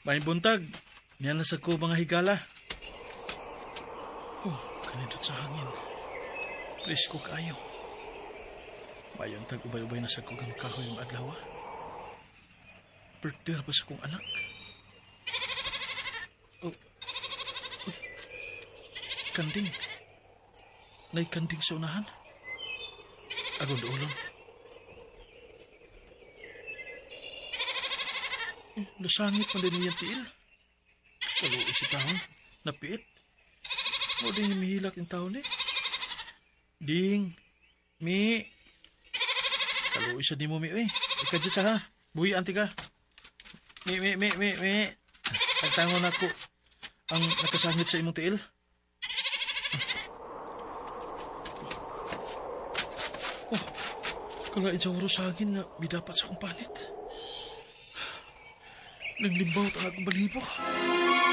May buntag, niyan na sa ko mga higala. Kanindot sa hangin. Presko kayo. Bayan tag ubay-ubay na sa kugang kahoy ng adlaw. Birthday pa sa kong anak. Kanding. Nay kanding sa unahan. Agon ulong. Lusangit man din niya tiil. Kaluoy si taon. Napiit. O din yung mihilak yung taon eh. Ding. Mi. Kaluoy sa di mo mi. Ikadya sa ha. Buhi anti ka. Mi. Pagtangon ako ang nakasangit sa imong tiil. Kalain sa urusagin na midapat sa kong panit. Naglimbaw ang akong balibok.